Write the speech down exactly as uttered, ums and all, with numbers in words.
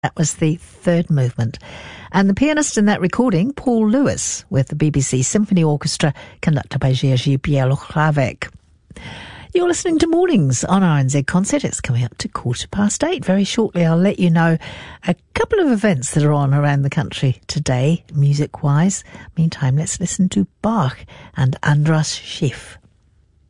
That was the third movement. And the pianist in that recording, Paul Lewis, with the B B C Symphony Orchestra, conducted by Jerzy Białowież. You're listening to Mornings on R N Z Concert. It's coming up to quarter past eight. Very shortly, I'll let you know a couple of events that are on around the country today, music-wise. Meantime, let's listen to Bach and Andras Schiff.